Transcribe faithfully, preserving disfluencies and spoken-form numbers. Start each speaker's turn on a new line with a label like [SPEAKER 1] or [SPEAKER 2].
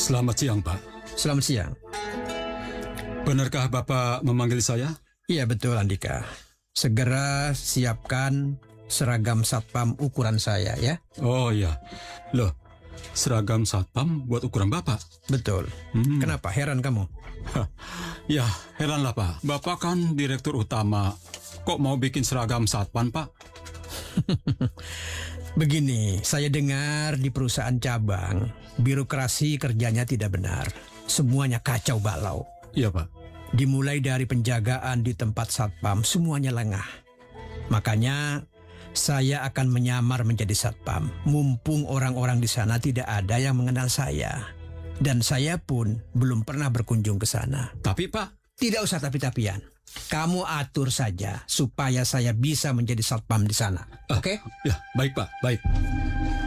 [SPEAKER 1] Selamat siang, Pak.
[SPEAKER 2] Selamat siang.
[SPEAKER 1] Benarkah Bapak memanggil saya?
[SPEAKER 2] Iya betul, Andika. Segera siapkan seragam satpam ukuran saya ya.
[SPEAKER 1] Oh iya. Loh, seragam satpam buat ukuran Bapak?
[SPEAKER 2] Betul.
[SPEAKER 1] Hmm.
[SPEAKER 2] Kenapa? Heran kamu?
[SPEAKER 1] Hah, ya, heranlah Pak. Bapak kan direktur utama. Kok mau bikin seragam satpam, Pak?
[SPEAKER 2] Begini, saya dengar di perusahaan cabang, birokrasi kerjanya tidak benar. Semuanya kacau balau.
[SPEAKER 1] Iya, Pak.
[SPEAKER 2] Dimulai dari penjagaan di tempat satpam, semuanya lengah. Makanya saya akan menyamar menjadi satpam. Mumpung orang-orang di sana tidak ada yang mengenal saya. Dan saya pun belum pernah berkunjung ke sana.
[SPEAKER 1] Tapi, Pak...
[SPEAKER 2] Tidak usah tapi-tapian. Kamu atur saja supaya saya bisa menjadi satpam di sana.
[SPEAKER 1] Ah,
[SPEAKER 2] Oke?
[SPEAKER 1] Ya, baik, Pak. Baik.